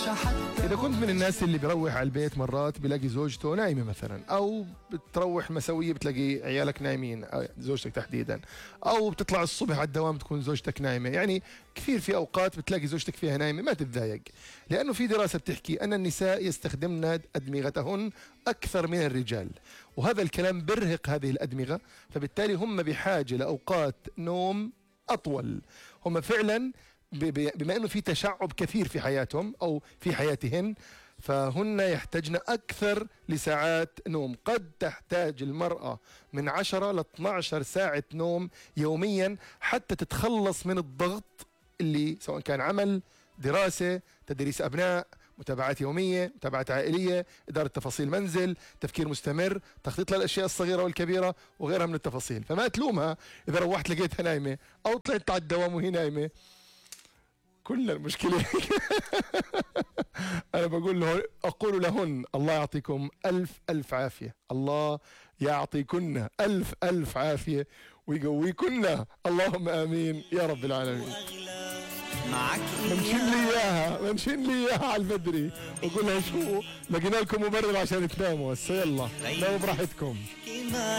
إذا كنت من الناس اللي بيروح على البيت مرات بيلاقي زوجته نايمة مثلا، أو بتروح مسوية بتلاقي عيالك نايمين، زوجتك تحديدا، أو بتطلع الصبح على الدوام تكون زوجتك نايمة، يعني كثير في أوقات بتلاقي زوجتك فيها نايمة، ما تتضايق، لأنه في دراسة بتحكي أن النساء يستخدمن أدمغتهن أكثر من الرجال، وهذا الكلام برهق هذه الأدمغة، فبالتالي هم بحاجة لأوقات نوم أطول. هم فعلا بما أنه في تشعب كثير في حياتهم أو في حياتهن، فهن يحتاجن أكثر لساعات نوم. قد تحتاج المرأة من 10 ل 12 ساعة نوم يوميا حتى تتخلص من الضغط اللي سواء كان عمل، دراسة، تدريس أبناء، متابعات يومية، متابعات عائلية، إدارة تفاصيل منزل، تفكير مستمر، تخطيط للأشياء الصغيرة والكبيرة وغيرها من التفاصيل. فما تلومها إذا روحت لقيتها نايمة أو طلعت على الدوام وهي نايمة، كل المشكلة أنا أقول لهن الله يعطيكم ألف ألف عافية، الله يعطيكن ألف ألف عافية ويقويكن، اللهم آمين يا رب العالمين. منشن لي إياها على البدري وقول لها شو لقينا لكم مبرر عشان تناموا، هسه يلا ناموا براحتكم.